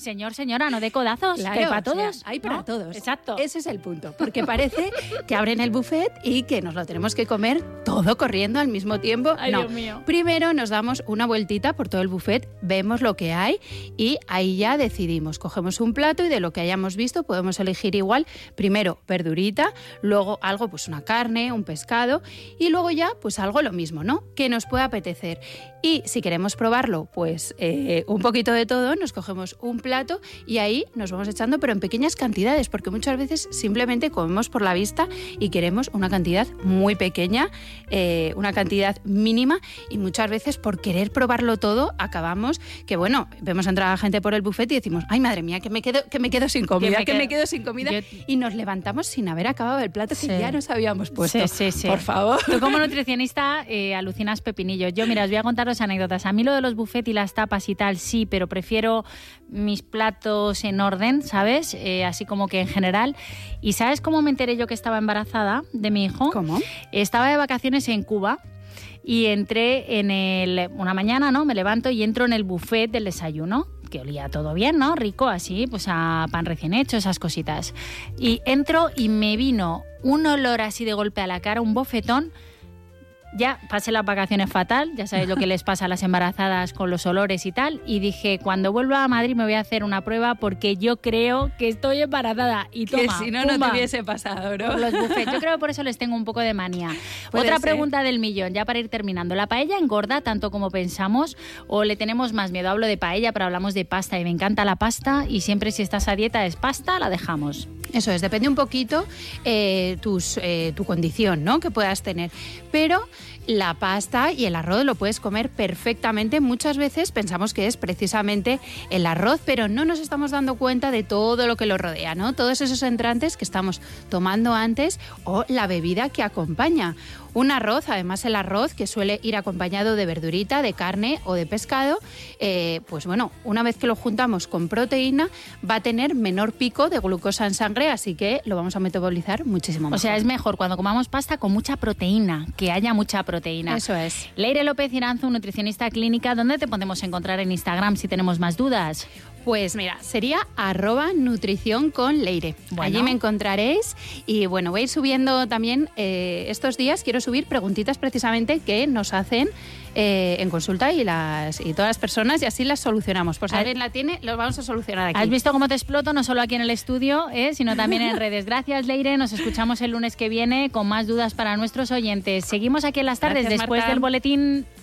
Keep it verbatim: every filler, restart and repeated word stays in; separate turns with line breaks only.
señor, señora, no de codazos,
Claro,
que hay para
o sea,
todos.
hay para
¿no?
todos.
Exacto.
Ese es el punto, porque parece que abren el buffet y que nos lo tenemos que comer todo corriendo al mismo tiempo.
Ay,
no.
Dios mío.
Primero nos damos una vueltita por todo el buffet, vemos lo que hay y ahí ya decidimos. Cogemos un plato y de lo que hayamos visto podemos elegir igual, primero verdurita, luego algo, pues una carne, un pescado y luego ya pues algo lo mismo, ¿no? Que nos pueda apetecer. Y si queremos probarlo, pues eh, un poquito de todo, nos cogemos un plato y ahí nos vamos echando, pero en pequeñas cantidades, porque muchas veces simplemente comemos por la vista y queremos una cantidad muy pequeña, eh, una cantidad mínima, y muchas veces por querer probarlo todo acabamos que, bueno, vemos entrar a la gente por el buffet y decimos, ay, madre mía, que me quedo, que me quedo sin comida, que me,
que
quedo,
me quedo
sin comida,
Yo...
y nos levantamos sin haber acabado el plato
Sí.
que ya nos habíamos puesto.
Sí, sí, sí.
Por favor.
Tú como nutricionista eh, alucinas pepinillos. Yo, mira, os voy a contar dos anécdotas. A mí lo de los buffets y las tapas y tal, sí, pero prefiero mis platos en orden, ¿sabes? Eh, así como que en general. ¿Y sabes cómo me enteré yo que estaba embarazada de mi hijo?
¿Cómo?
Estaba de vacaciones en Cuba y entré en el... Una mañana, ¿no? Me levanto y entro en el buffet del desayuno, que olía todo bien, ¿no? Rico, así, pues a pan recién hecho, esas cositas. Y entro y me vino un olor así de golpe a la cara, un bofetón. Ya pasé las vacaciones fatal, ya sabéis lo que les pasa a las embarazadas con los olores y tal, y dije, cuando vuelva a Madrid me voy a hacer una prueba porque yo creo que estoy embarazada. Y toma,
que si no, no
pumba,
te hubiese pasado, ¿no?
por los buffets. Yo creo que por eso les tengo un poco de manía.
Puede
Otra
ser.
pregunta del millón, ya para ir terminando. ¿La paella engorda tanto como pensamos o le tenemos más miedo? Hablo de paella, pero hablamos de pasta y me encanta la pasta y siempre si estás a dieta es pasta, la dejamos.
Eso es, depende un poquito eh, tus, eh, tu condición, ¿no? Que puedas tener. Pero la pasta y el arroz lo puedes comer perfectamente. Muchas veces pensamos que es precisamente el arroz, pero no nos estamos dando cuenta de todo lo que lo rodea, ¿no? Todos esos entrantes que estamos tomando antes o la bebida que acompaña. Un arroz, además el arroz que suele ir acompañado de verdurita, de carne o de pescado, eh, pues bueno, una vez que lo juntamos con proteína va a tener menor pico de glucosa en sangre, así que lo vamos a metabolizar muchísimo mejor.
O sea, es mejor cuando comamos pasta con mucha proteína, que haya mucha proteína.
Eso es.
Leire López Iranzu, nutricionista clínica, ¿dónde te podemos encontrar en Instagram si tenemos más dudas?
Pues mira, sería arroba nutrición con Leire.
Bueno.
Allí me encontraréis y bueno, voy a ir subiendo también eh, estos días, quiero subir preguntitas precisamente que nos hacen eh, en consulta y las y todas las personas y así las solucionamos. Por si alguien la tiene, los vamos a solucionar aquí.
¿Has visto cómo te exploto? No solo aquí en el estudio, ¿eh? sino también en redes. Gracias, Leire. Nos escuchamos el lunes que viene con más dudas para nuestros oyentes. Seguimos aquí en las tardes
Gracias,
después
Marta.
del boletín.